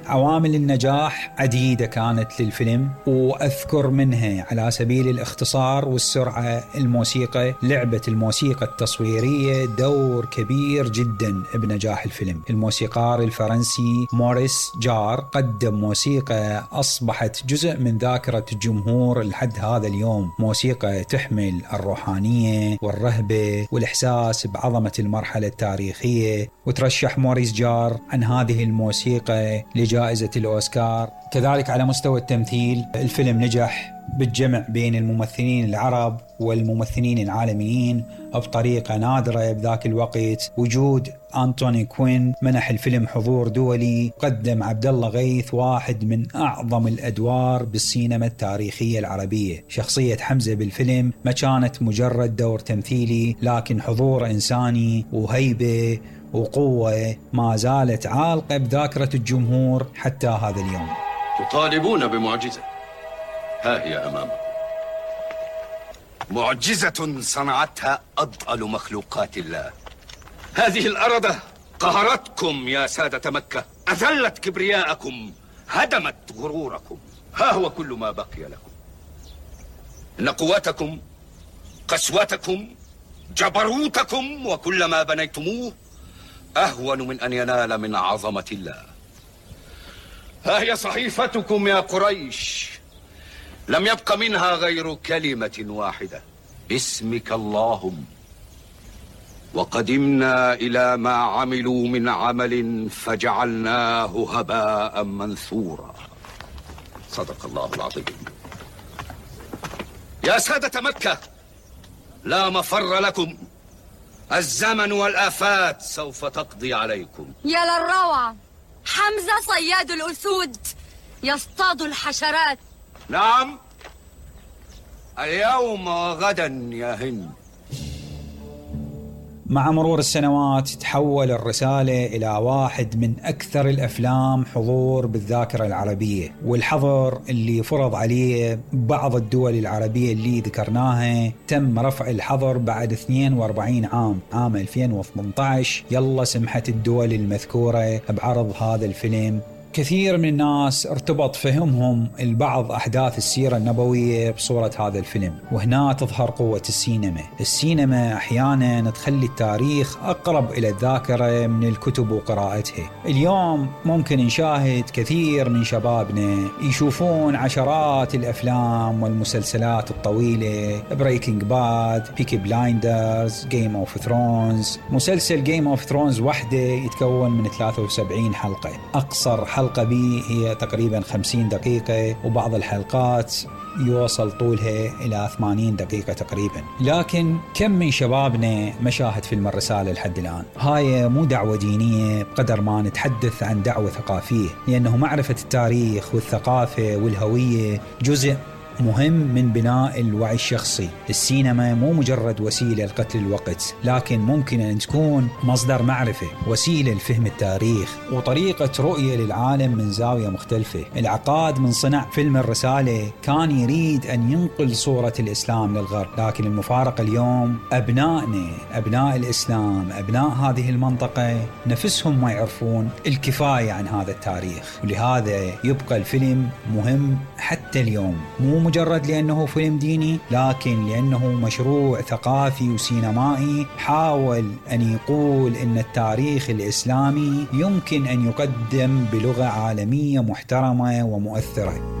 عوامل النجاح عديدة كانت للفيلم، وأذكر منها على سبيل الاختصار والسرعة الموسيقى. لعبة الموسيقى التصويرية دور كبير جدا بنجاح الفيلم. الموسيقار الفرنسي موريس جار قدم موسيقى أصبحت جزء من ذاكرة الجمهور لحد هذا اليوم، موسيقى تحمل الروحانية والرهبة والإحساس بعظمة المرحلة التاريخية. وترشح موريس جار عن هذه الموسيقى لجائزة الأوسكار. كذلك على مستوى التمثيل الفيلم نجح بالجمع بين الممثلين العرب والممثلين العالميين بطريقة نادرة بذاك الوقت. وجود أنتوني كوين منح الفيلم حضور دولي. قدم عبد الله غيث واحد من أعظم الأدوار بالسينما التاريخية العربية. شخصية حمزة بالفيلم ما كانت مجرد دور تمثيلي، لكن حضور إنساني وهيبة وقوة ما زالت عالقة بذاكرة الجمهور حتى هذا اليوم. تطالبون بمعجزة، ها هي أمامكم. معجزة صنعتها أضأل مخلوقات الله. هذه الأرض قهرتكم يا سادة مكة، أذلت كبرياءكم، هدمت غروركم. ها هو كل ما بقي لكم. إن قوتكم، قسوتكم، جبروتكم وكل ما بنيتموه أهون من أن ينال من عظمة الله. ها هي صحيفتكم يا قريش، لم يبق منها غير كلمة واحدة: باسمك اللهم. وقدمنا إلى ما عملوا من عمل فجعلناه هباء منثورا. صدق الله العظيم. يا سادة مكة، لا مفر لكم، الزمن والآفات سوف تقضي عليكم. يا للروعة، حمزة صياد الأسود يصطاد الحشرات. نعم، اليوم وغدا يا هند. مع مرور السنوات تحول الرسالة إلى واحد من أكثر الأفلام حضور بالذاكرة العربية، والحظر اللي فرض عليه بعض الدول العربية اللي ذكرناها تم رفع الحظر بعد 42 عام 2018. يلا سمحت الدول المذكورة بعرض هذا الفيلم. كثير من الناس ارتبط فهمهم البعض أحداث السيرة النبوية بصورة هذا الفيلم، وهنا تظهر قوة السينما. السينما أحيانا تخلي التاريخ أقرب إلى الذاكرة من الكتب وقراءتها. اليوم ممكن نشاهد كثير من شبابنا يشوفون عشرات الأفلام والمسلسلات الطويلة: بريكنج باد، بيكي بلايندرز، جيم اوف ثرونز. مسلسل جيم اوف ثرونز وحده يتكون من 73 حلقة. أقصر حلقة بي هي تقريبا 50 دقيقة، وبعض الحلقات يوصل طولها إلى 80 دقيقة تقريبا. لكن كم من شبابنا ما شاهد فيلم الرسالة لحد الآن؟ هاي مو دعوة دينية بقدر ما نتحدث عن دعوة ثقافية، لأنه معرفة التاريخ والثقافة والهوية جزء مهم من بناء الوعي الشخصي. السينما مو مجرد وسيلة لقتل الوقت، لكن ممكن أن تكون مصدر معرفة، وسيلة لفهم التاريخ وطريقة رؤية للعالم من زاوية مختلفة. العقاد من صنع فيلم الرسالة كان يريد أن ينقل صورة الإسلام للغرب، لكن المفارقة اليوم أبنائنا، أبناء الإسلام، أبناء هذه المنطقة نفسهم ما يعرفون الكفاية عن هذا التاريخ. ولهذا يبقى الفيلم مهم حتى اليوم، مو مجرد لأنه فيلم ديني، لكن لأنه مشروع ثقافي وسينمائي حاول أن يقول إن التاريخ الإسلامي يمكن أن يقدم بلغة عالمية محترمة ومؤثرة.